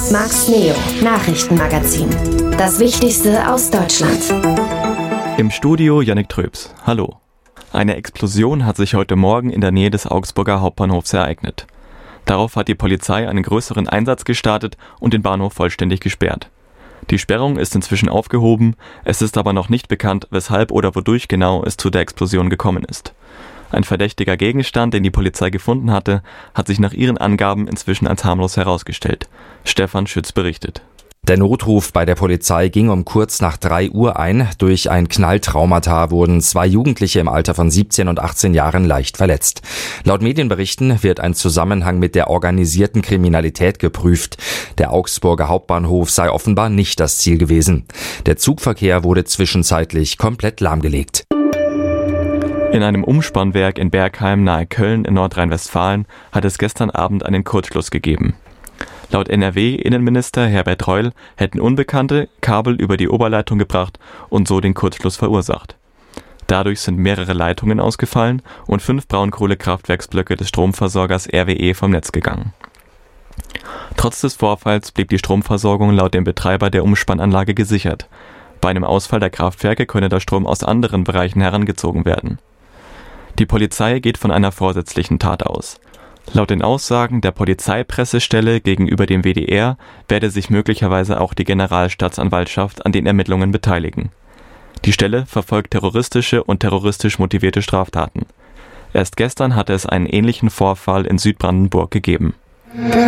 Max Neo, Nachrichtenmagazin. Das Wichtigste aus Deutschland. Im Studio Jannik Tröps. Hallo. Eine Explosion hat sich heute Morgen in der Nähe des Augsburger Hauptbahnhofs ereignet. Darauf hat die Polizei einen größeren Einsatz gestartet und den Bahnhof vollständig gesperrt. Die Sperrung ist inzwischen aufgehoben, es ist aber noch nicht bekannt, weshalb oder wodurch genau es zu der Explosion gekommen ist. Ein verdächtiger Gegenstand, den die Polizei gefunden hatte, hat sich nach ihren Angaben inzwischen als harmlos herausgestellt. Stefan Schütz berichtet. Der Notruf bei der Polizei ging um kurz nach 3 Uhr ein. Durch ein Knalltraumata wurden 2 Jugendliche im Alter von 17 und 18 Jahren leicht verletzt. Laut Medienberichten wird ein Zusammenhang mit der organisierten Kriminalität geprüft. Der Augsburger Hauptbahnhof sei offenbar nicht das Ziel gewesen. Der Zugverkehr wurde zwischenzeitlich komplett lahmgelegt. In einem Umspannwerk in Bergheim nahe Köln in Nordrhein-Westfalen hat es gestern Abend einen Kurzschluss gegeben. Laut NRW-Innenminister Herbert Reul hätten Unbekannte Kabel über die Oberleitung gebracht und so den Kurzschluss verursacht. Dadurch sind mehrere Leitungen ausgefallen und 5 Braunkohlekraftwerksblöcke des Stromversorgers RWE vom Netz gegangen. Trotz des Vorfalls blieb die Stromversorgung laut dem Betreiber der Umspannanlage gesichert. Bei einem Ausfall der Kraftwerke könne der Strom aus anderen Bereichen herangezogen werden. Die Polizei geht von einer vorsätzlichen Tat aus. Laut den Aussagen der Polizeipressestelle gegenüber dem WDR werde sich möglicherweise auch die Generalstaatsanwaltschaft an den Ermittlungen beteiligen. Die Stelle verfolgt terroristische und terroristisch motivierte Straftaten. Erst gestern hatte es einen ähnlichen Vorfall in Südbrandenburg gegeben.